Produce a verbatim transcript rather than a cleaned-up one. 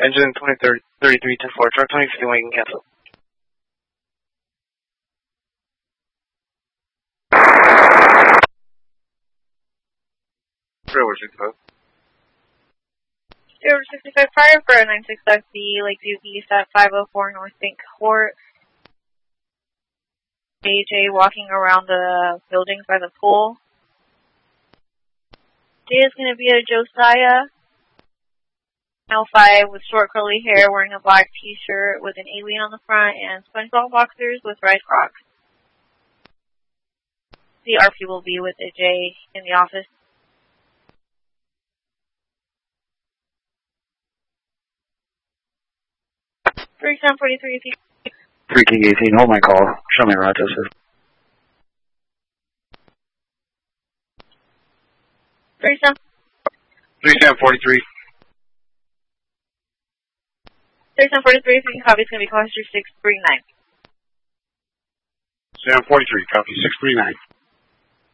Engine twenty thirty-three ten four, truck twenty fifty-one, you can cancel. Railroad sixty-five. Railroad sixty-five, fire for nine six five B, Lakeview East at five oh four North Bank Court. A J walking around the buildings by the pool. J is going to be a Josiah. L five with short curly hair, wearing a black t-shirt with an alien on the front and SpongeBob boxers with red Crocs. The R P will be with a J in the office. thirty-seven forty-three, if you... three King eighteen, hold my call. Show me Rochester. thirty-seven. thirty-seven forty-three. thirty-seven forty-three, if you can copy, it's going to be cluster six three nine. seven forty-three, copy six three nine.